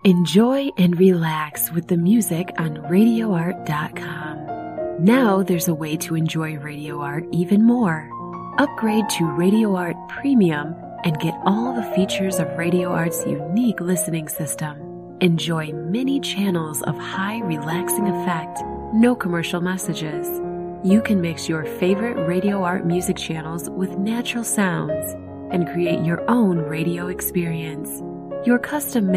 Enjoy and relax with the music on RadioArt.com. Now there's a way to enjoy Radio Art even more. Upgrade to Radio Art Premium and get all the features of Radio Art's unique listening system. Enjoy many channels of high relaxing effect, no commercial messages. You can mix your favorite Radio Art music channels with natural sounds and create your own radio experience. Your custom